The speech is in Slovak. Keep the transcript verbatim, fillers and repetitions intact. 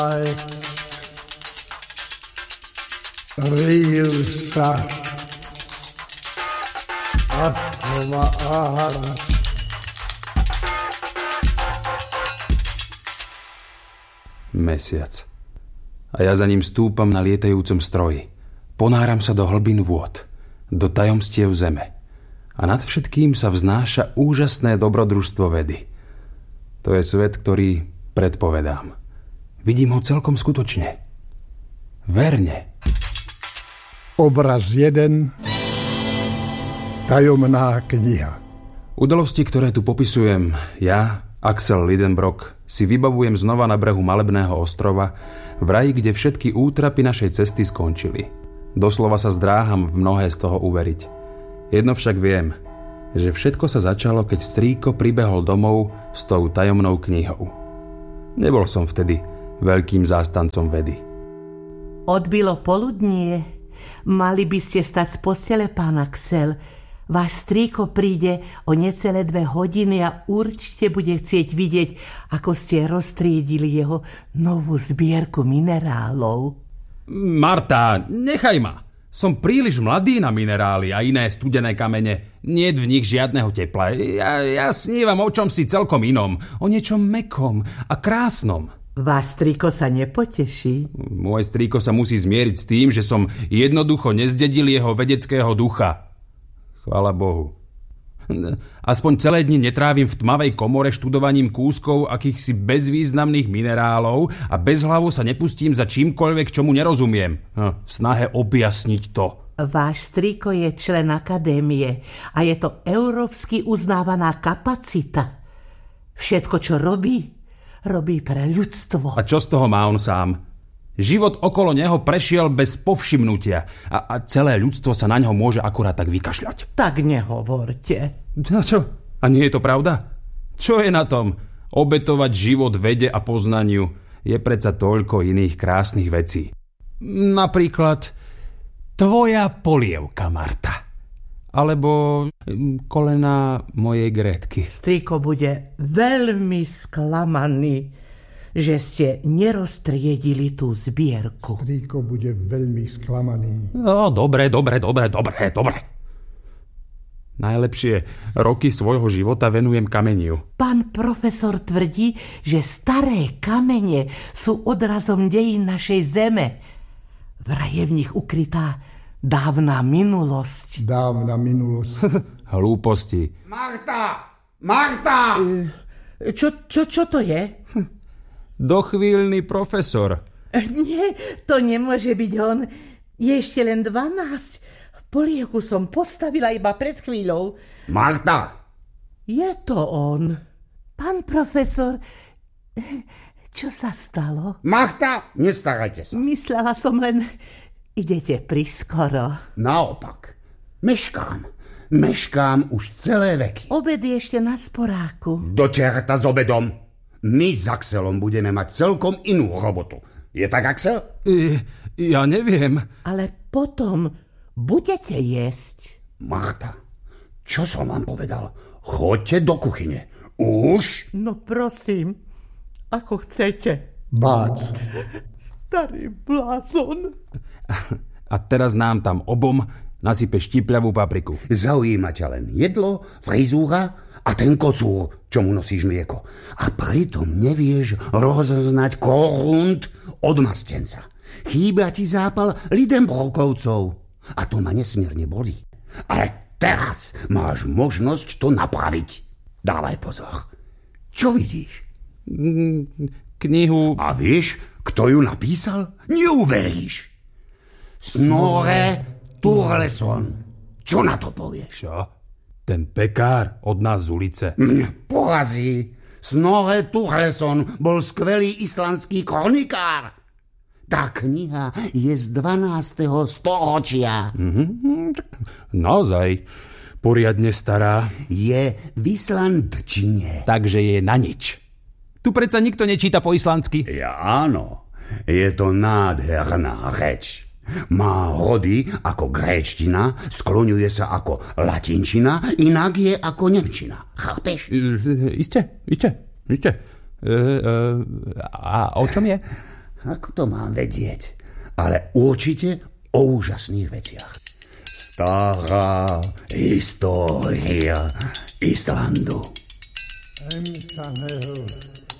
Rýl sa atmár. Mesiac. A ja za ním stúpam na lietajúcom stroji. Ponáram sa do hlbín vôd, do tajomstiev zeme. A nad všetkým sa vznáša úžasné dobrodružstvo vedy. To je svet, ktorý predpovedám. Vidím ho celkom skutočne. Verne. Obraz jeden. Tajomná kniha. Udalosti, ktoré tu popisujem, ja, Axel Lidenbrock, si vybavujem znova na brehu malebného ostrova, v raji, kde všetky útrapy našej cesty skončili. Doslova sa zdráham v mnohé z toho uveriť. Jedno však viem, že všetko sa začalo, keď strýko pribehol domov s tou tajomnou knihou. Nebol som vtedy veľkým zástancom vedy. Odbilo poludnie. Mali by ste stať z postele, pán Axel. Váš strýko príde o necelé dve hodiny a určite bude chcieť vidieť, ako ste roztriedili jeho novú zbierku minerálov. Marta, nechaj ma. Som príliš mladý na minerály a iné studené kamene. Niet v nich žiadneho tepla. Ja, ja snívam o čomsi celkom inom. O niečom mäkkom a krásnom. Váš strýko sa nepoteší? Môj strýko sa musí zmieriť s tým, že som jednoducho nezdedil jeho vedeckého ducha. Chvála Bohu. Aspoň celé dni netrávim v tmavej komore študovaním kúskov akýchsi bezvýznamných minerálov a bezhlavo sa nepustím za čímkoľvek, čomu nerozumiem. V snahe objasniť to. Váš strýko je člen akadémie a je to európsky uznávaná kapacita. Všetko, čo robí, robí pre ľudstvo. A čo z toho má on sám? Život okolo neho prešiel bez povšimnutia a, a celé ľudstvo sa na ňo môže akurát tak vykašľať. Tak nehovorte. No čo? A nie je to pravda? Čo je na tom? Obetovať život vede a poznaniu je predsa toľko iných krásnych vecí. Napríklad tvoja polievka, Marta. Alebo kolena mojej Grétky. Strýko bude veľmi sklamaný, že ste neroztriedili tú zbierku. Strýko bude veľmi sklamaný. No, dobre, dobre, dobre, dobre, dobre. Najlepšie roky svojho života venujem kameniu. Pán profesor tvrdí, že staré kamene sú odrazom dejín našej zeme. Vraj je v nich ukrytá dávna minulosť. Dávna minulosť. Hlúposti. Marta! Marta! Čo, čo, čo to je? Dochvíľný profesor. Nie, to nemôže byť on. Je ešte len dvanásť. Polievku som postavila iba pred chvíľou. Marta! Je to on. Pán profesor, čo sa stalo? Marta, nestarajte sa. Myslela som len, idete priskoro. Naopak, meškám. Meškám už celé veky. Obed je ešte na sporáku. Do čerta s obedom. My s Axelom budeme mať celkom inú robotu. Je tak, Axel? I, ja neviem. Ale potom budete jesť. Marta, čo som vám povedal? Choďte do kuchyne. Už? No prosím, ako chcete. Bác. Starý blázon. A teraz nám tam obom nasype štipľavú papriku. Zaujíma ťa len jedlo, frizúra a ten kocúr, čo mu nosíš mlieko. A pritom nevieš rozoznať korund od mastenca. Chýba ti zápal Lidenbrockovcov. A to ma nesmierne bolí. Ale teraz máš možnosť to napraviť. Dávaj pozor. Čo vidíš? Knihu... A vieš, kto ju napísal? Neuveríš. Snorre Sturleson. Čo na to povieš? Čo? Ten pekár od nás z ulice. Mňa porazí. Snorre Sturleson bol skvelý islandský kronikár. Tá kniha je z dvanásteho storočia. Mm-hmm. Naozaj poriadne stará. Je v islandčine. Takže je na nič. Tu predsa nikto nečíta po islandsky. Ja áno. Je to nádherná reč. Má hody ako gréčtina, skloňuje sa ako latinčina, inak je ako nemčina. Chápeš? Isté, isté, isté. E, e, a o čom je? Ako to mám vedieť? Ale určite o úžasných veciach. Stará história Islandu. Emsanel